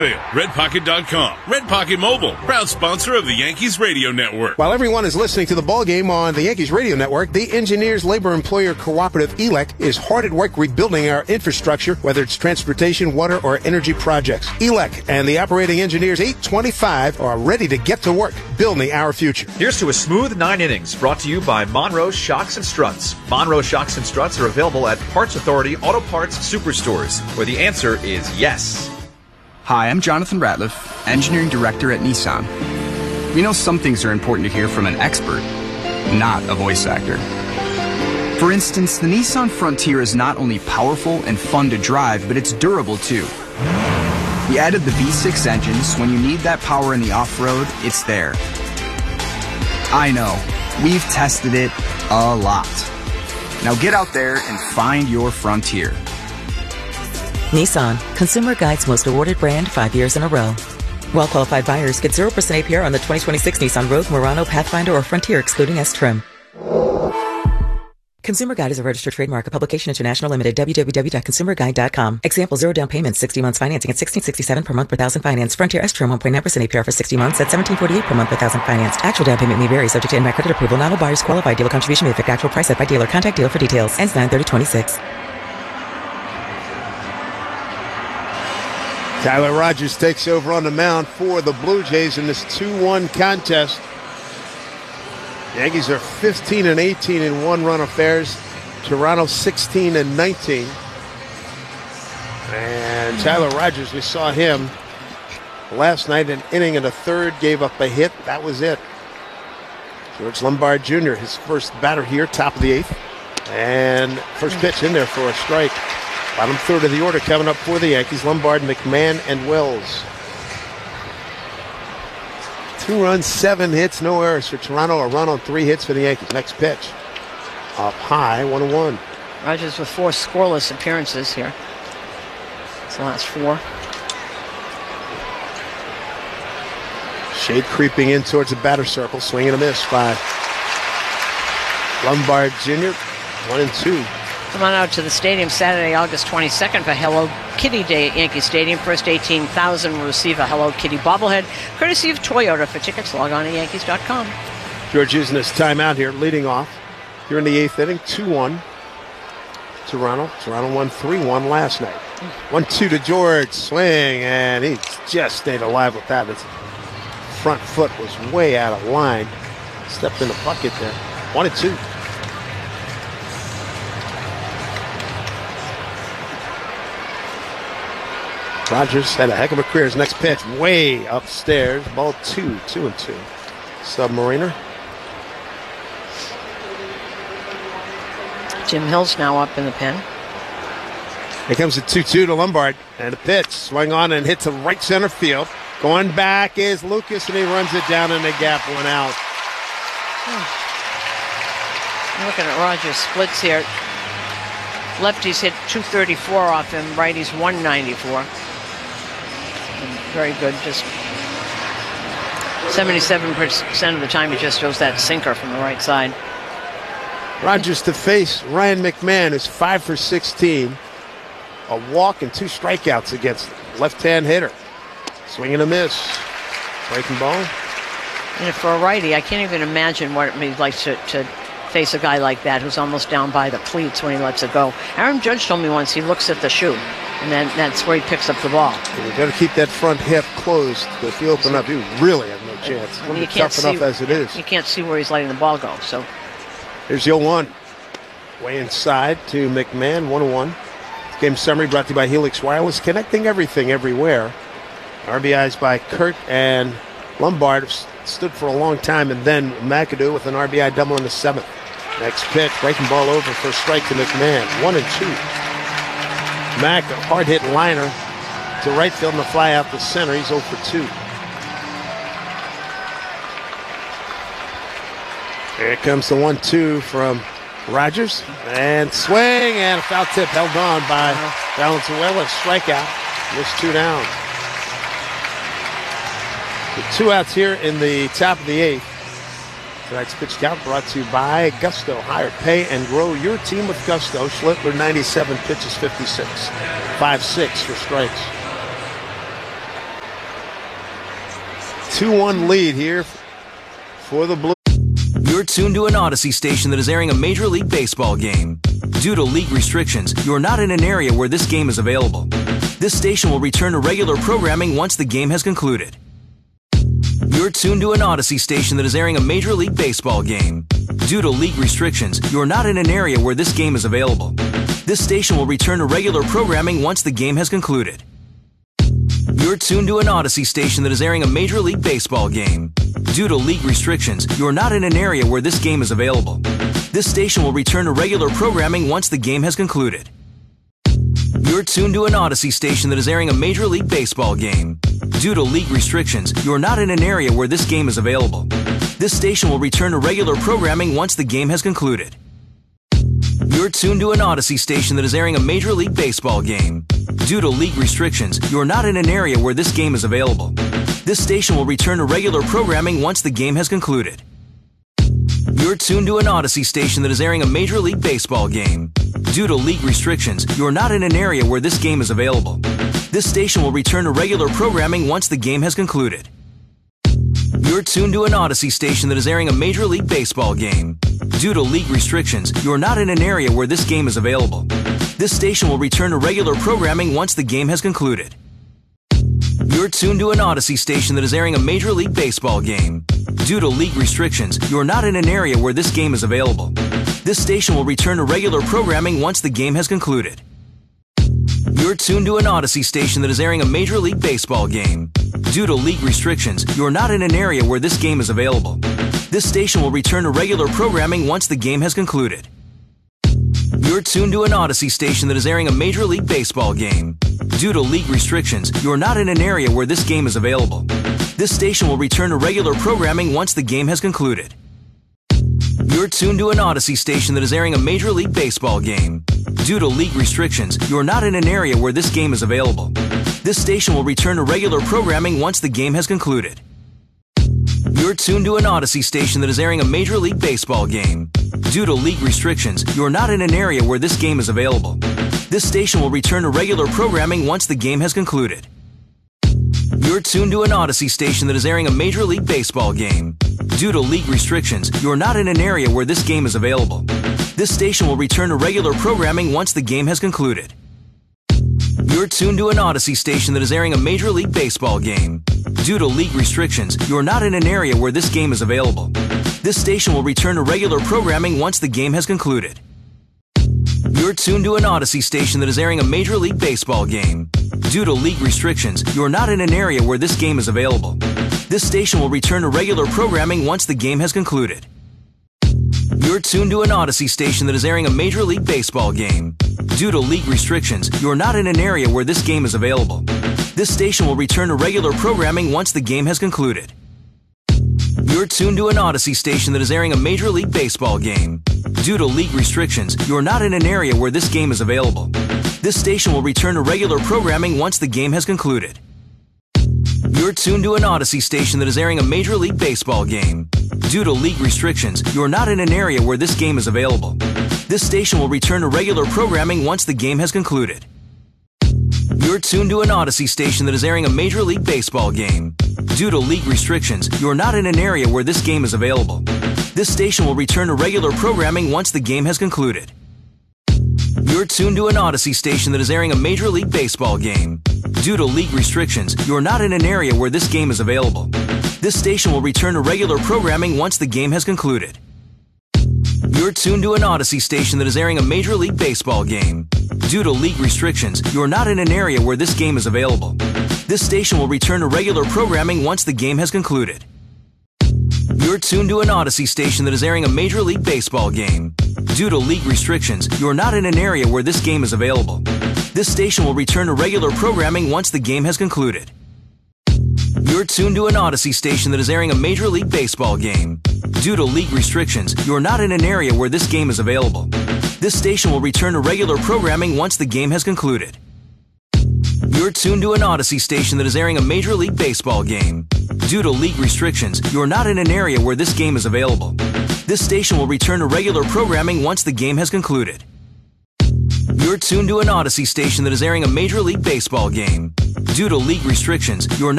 RedPocket.com. Red Pocket Mobile, proud sponsor of the Yankees Radio Network. While everyone is listening to the ballgame on the Yankees Radio Network, the Engineers Labor Employer Cooperative, ELEC, is hard at work rebuilding our infrastructure, whether it's transportation, water, or energy projects. ELEC and the operating engineers 825 are ready to get to work building our future. Here's to a smooth 9 innings, brought to you by Monroe Shocks and Struts. Monroe Shocks and Struts are available at Parts Authority Auto Parts Superstores, where the answer is yes. Hi, I'm Jonathan Ratliff, Engineering Director at Nissan. We know some things are important to hear from an expert, not a voice actor. For instance, the Nissan Frontier is not only powerful and fun to drive, but it's durable too. We added the V6 engine, so when you need that power in the off-road, it's there. I know, we've tested it a lot. Now get out there and find your Frontier. Nissan, Consumer Guide's most awarded brand 5 years in a row. Well-qualified buyers get 0% APR on the 2026 Nissan Rogue, Murano, Pathfinder, or Frontier, excluding S-Trim. Consumer Guide is a registered trademark of Publication International Limited, www.consumerguide.com. Example, 0 down payment, 60 months financing at $1,667 per month per thousand finance. Frontier S-Trim 1.9% APR for 60 months at $1,748 per month per thousand financed. Actual down payment may vary, subject to in-bank credit approval. Not all buyers qualify. Dealer contribution may affect actual price set by dealer. Contact dealer for details. Ends 9/30/26. Tyler Rogers takes over on the mound for the Blue Jays in this 2-1 contest. Yankees are 15-18 in one-run affairs. Toronto 16-19. And Tyler Rogers, we saw him last night, an inning and a third, gave up a hit. That was it. George Lombard Jr., his first batter here, top of the eighth. And first pitch in there for a strike. Bottom third of the order coming up for the Yankees. Lombard, McMahon, and Wells. 2 runs, 7 hits, no errors for Toronto. A run on 3 hits for the Yankees. Next pitch. Up high, 1-1. Rogers with 4 scoreless appearances here. It's the last 4. Shade creeping in towards the batter circle. Swing and a miss by Lombard Jr. 1-2. Come on out to the stadium Saturday, August 22nd for Hello Kitty Day at Yankee Stadium. First 18,000 will receive a Hello Kitty bobblehead, courtesy of Toyota. For tickets, log on to Yankees.com. George using his timeout here, leading off. Here in the 8th inning, 2-1. Toronto won 3-1 last night. 1-2 to George. Swing, and he just stayed alive with that. His front foot was way out of line. Stepped in the bucket there. 1-2. Rogers had a heck of a career. His next pitch way upstairs. Ball 2-2. Submariner. Jim Hill's now up in the pen. Here comes the 2-2 to Lombard. And a pitch. Swung on and hit to right center field. Going back is Lucas, and he runs it down in the gap. 1 out. I'm looking at Rogers' splits here. Lefties hit 234 off him. Righties 194. Very good. Just 77% of the time he just throws that sinker from the right side. Rogers to face Ryan McMahon, is 5 for 16. A walk and 2 strikeouts against left-hand hitter. Swing and a miss. Breaking ball. And if for a righty, I can't even imagine what it means like to face a guy like that who's almost down by the cleats when he lets it go. Aaron Judge told me once he looks at the shoe, and then that's where he picks up the ball. You've got to keep that front hip closed. If you open up, you really have no chance. It's tough enough as it is. You can't see where he's letting the ball go. So here's the 0-1. Way inside to McMahon, 1-1. Game summary brought to you by Helix Wireless, connecting everything everywhere. RBIs by Kurt and Lombard stood for a long time, and then McAdoo with an RBI double in the 7th. Next pitch, breaking ball over for a strike to McMahon. 1-2. Mack, a hard-hit liner to right field and a fly out to center. He's 0 for 2. Here comes the 1-2 from Rogers. And swing, and a foul tip held on by Valenzuela. Strikeout. Missed 2 down. The 2 outs here in the top of the 8th. Tonight's pitch count brought to you by Gusto. Hire, pay, and grow your team with Gusto. Schlittler, 97 pitches, 56. 5-6 for strikes. 2-1 lead here for the Blues. You're tuned to an Odyssey station that is airing a Major League Baseball game. Due to league restrictions, you are not in an area where this game is available. This station will return to regular programming once the game has concluded. You're tuned to an Odyssey station that is airing a Major League Baseball game. Due to league restrictions, you are not in an area where this game is available. This station will return to regular programming once the game has concluded. You're tuned to an Odyssey station that is airing a Major League Baseball game. Due to league restrictions, you are not in an area where this game is available. This station will return to regular programming once the game has concluded. You're tuned to an Odyssey station that is airing a Major League Baseball game. Due to league restrictions, you are not in an area where this game is available. This station will return to regular programming once the game has concluded. You're tuned to an Odyssey station that is airing a Major League Baseball game. Due to league restrictions, you are not in an area where this game is available. This station will return to regular programming once the game has concluded. You're tuned to an Odyssey station that is airing a Major League Baseball game. Due to league restrictions, you are not in an area where this game is available. This station will return to regular programming once the game has concluded. You're tuned to an Odyssey station that is airing a Major League Baseball game. Due to league restrictions, you are not in an area where this game is available. This station will return to regular programming once the game has concluded. You're tuned to an Odyssey station that is airing a Major League Baseball game. Due to league restrictions, you are not in an area where this game is available. This station will return to regular programming once the game has concluded. You're tuned to an Odyssey station that is airing a Major League Baseball game. Due to league restrictions, you are not in an area where this game is available. This station will return to regular programming once the game has concluded. You're tuned to an Odyssey station that is airing a Major League Baseball game. Due to league restrictions, you are not in an area where this game is available. This station will return to regular programming once the game has concluded. You're tuned to an Odyssey station that is airing a Major League Baseball game. Due to league restrictions, you are not in an area where this game is available. This station will return to regular programming once the game has concluded. You're tuned to an Odyssey station that is airing a Major League Baseball game. Due to league restrictions, you are not in an area where this game is available. This station will return to regular programming once the game has concluded. You're tuned to an Odyssey station that is airing a Major League Baseball game. Due to league restrictions, you are not in an area where this game is available. This station will return to regular programming once the game has concluded. You're tuned to an Odyssey station that is airing a Major League Baseball game. Due to league restrictions, you are not in an area where this game is available. This station will return to regular programming once the game has concluded. You're tuned to an Odyssey station that is airing a Major League Baseball game. Due to league restrictions, you are not in an area where this game is available. This station will return to regular programming once the game has concluded. You're tuned to an Odyssey station that is airing a Major League Baseball game. Due to league restrictions, you are not in an area where this game is available. This station will return to regular programming once the game has concluded. You're tuned to an Odyssey station that is airing a Major League Baseball game. Due to league restrictions, you are not in an area where this game is available. This station will return to regular programming once the game has concluded. You're tuned to an Odyssey station that is airing a Major League Baseball game. Due to league restrictions, you are not in an area where this game is available. This station will return to regular programming once the game has concluded. You're tuned to an Odyssey station that is airing a Major League Baseball game. Due to league restrictions, you are not in an area where this game is available. This station will return to regular programming once the game has concluded. You're tuned to an Odyssey station that is airing a Major League Baseball game. Due to league restrictions, you are not in an area where this game is available. This station will return to regular programming once the game has concluded. You're tuned to an Odyssey station that is airing a Major League Baseball game. Due to league restrictions, you are not in an area where this game is available. This station will return to regular programming once the game has concluded. You're tuned to an Odyssey station that is airing a Major League Baseball game. Due to league restrictions, you are not in an area where this game is available. This station will return to regular programming once the game has concluded. You're tuned to an Odyssey station that is airing a Major League Baseball game. Due to league restrictions, you are not in an area where this game is available. This station will return to regular programming once the game has concluded. You're tuned to an Odyssey station that is airing a Major League Baseball game. Due to league restrictions, you are not in an area where this game is available. This station will return to regular programming once the game has concluded. You're tuned to an Odyssey station that is airing a Major League Baseball game. Due to league restrictions, you are not